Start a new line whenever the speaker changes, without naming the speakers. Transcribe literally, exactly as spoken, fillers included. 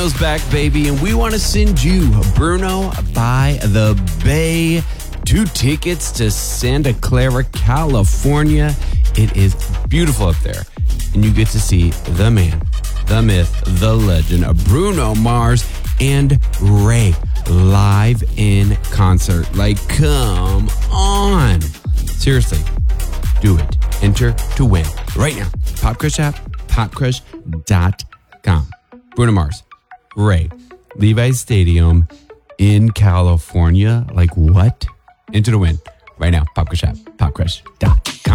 Bruno's back, baby, and we want to send you Bruno by the Bay. Two tickets to Santa Clara, California. It is beautiful up there. And you get to see the man, the myth, the legend of Bruno Mars and Ray live in concert. Like, come on. Seriously, do it. Enter to win right now. Pop Crush app, pop crush dot com. Bruno Mars, Ray, Levi's Stadium in California. Like, what? Enter to win right now. Pop Crush app, pop crush dot com.